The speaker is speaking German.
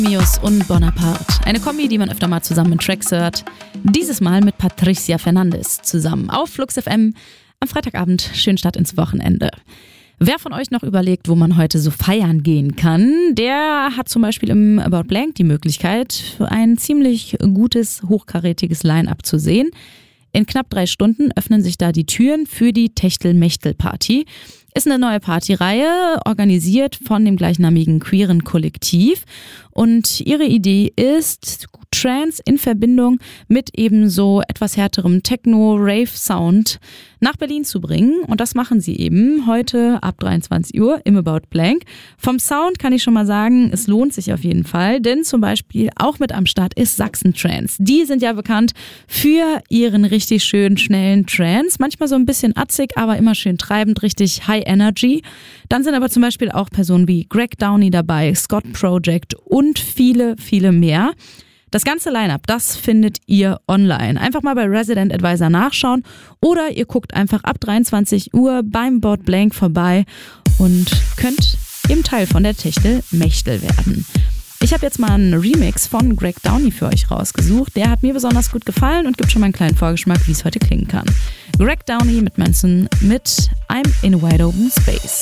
Mius und Bonaparte. Eine Kombi, die man öfter mal zusammen in Tracks hört. Dieses Mal mit Patricia Fernandes zusammen auf Flux FM am Freitagabend. Schönen Start ins Wochenende. Wer von euch noch überlegt, wo man heute so feiern gehen kann, der hat zum Beispiel im About Blank die Möglichkeit, ein ziemlich gutes, hochkarätiges Line-Up zu sehen. In knapp 3 Stunden öffnen sich da die Türen für die Techtel-Mechtel-Party. Ist eine neue Partyreihe, organisiert von dem gleichnamigen queeren Kollektiv. Und ihre Idee ist, Trance in Verbindung mit eben so etwas härterem Techno-Rave-Sound nach Berlin zu bringen. Und das machen sie eben heute ab 23 Uhr im About Blank. Vom Sound kann ich schon mal sagen, es lohnt sich auf jeden Fall, denn zum Beispiel auch mit am Start ist Sachsen Trance. Die sind ja bekannt für ihren richtig schönen, schnellen Trance. Manchmal so ein bisschen atzig, aber immer schön treibend, richtig High Energy. Dann sind aber zum Beispiel auch Personen wie Greg Downey dabei, Scott Project und viele, viele mehr. Das ganze Line-Up, das findet ihr online. Einfach mal bei Resident Advisor nachschauen oder ihr guckt einfach ab 23 Uhr beim About Blank vorbei und könnt eben Teil von der Techtel-Mechtel werden. Ich habe jetzt mal einen Remix von Greg Downey für euch rausgesucht. Der hat mir besonders gut gefallen und gibt schon mal einen kleinen Vorgeschmack, wie es heute klingen kann. Greg Downey mit Manson mit I'm in a Wide Open Space.